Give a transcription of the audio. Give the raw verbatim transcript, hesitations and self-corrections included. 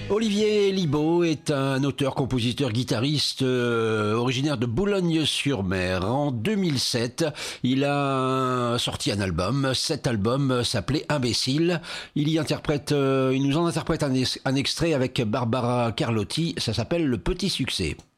Olivier Libaud est un auteur, compositeur, guitariste euh, originaire de Boulogne-sur-Mer. En deux mille sept, il a sorti un album. Cet album s'appelait Imbécile. Il y interprète, euh, il nous en interprète un, un extrait avec Barbara Carlotti. Ça s'appelle Le Petit Succès.